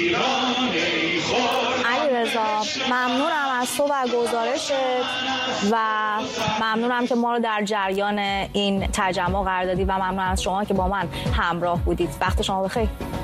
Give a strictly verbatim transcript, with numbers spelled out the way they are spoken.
علیرضا ممنونم از تو و گزارشت و ممنونم که ما رو در جریان این تجمع قرار دادی و ممنونم از شما که با من همراه بودید. وقت شما بخیر.